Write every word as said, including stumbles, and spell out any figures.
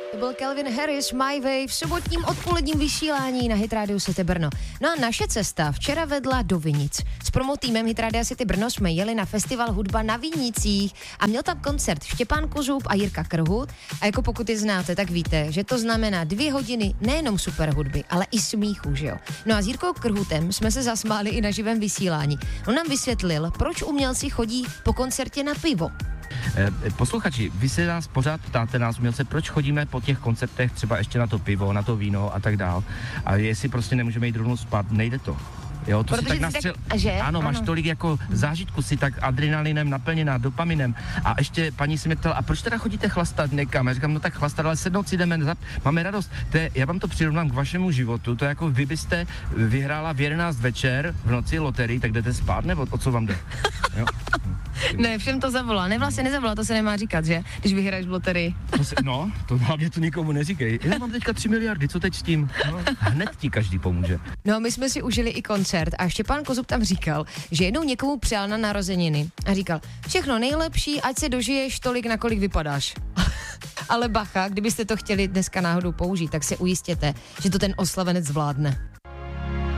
To byl Calvin Harris, My Way v sobotním odpoledním vysílání na Hit Radio City Brno. No a naše cesta včera vedla do Vinic. S promotýmem Hit Radio City Brno jsme jeli na festival Hudba na Vinicích a měl tam koncert Štěpán Kozub a Jirka Krhut. A jako pokud je znáte, tak víte, že to znamená dvě hodiny nejenom super hudby, ale i smíchu, že jo. No a s Jirkou Krhutem jsme se zasmáli i na živém vysílání. On nám vysvětlil, proč umělci chodí po koncertě na pivo. Posluchači, vy se nás pořád ptáte nás umělce, proč chodíme po těch koncertech třeba ještě na to pivo, na to víno a tak dál. A jestli prostě nemůžeme jít rovnou spát, nejde to. Jo, to Protože si tak nastřel... tak, že? Ano, máš ano. tolik jako zážitku, si tak adrenalinem naplněná, dopaminem. A ještě paní si mě ptala, a proč teda chodíte chlastat někam? Já říkám, no tak chlastat, ale sednout si jdeme, zap... máme radost. To je, já vám to přirovnám k vašemu životu, to je jako vy byste vyhrála v jedenáct večer v noci loterii, tak jdete spát, nebo o co vám jde? Jo? Ne, všem to zavolá. Ne, vlastně nezavolá, to se nemá říkat, že? Když vyhraješ v loterii. To se, no, to hlavně to nikomu neříkej. Já mám teďka tři miliardy, co teď s tím? No, hned ti každý pomůže. No a my jsme si užili i koncert a Štěpán Kozub tam říkal, že jednou někomu přál na narozeniny a říkal, všechno nejlepší, ať se dožiješ tolik, na kolik vypadáš. Ale bacha, kdybyste to chtěli dneska náhodou použít, tak se ujistěte, že to ten oslavenec zvládne.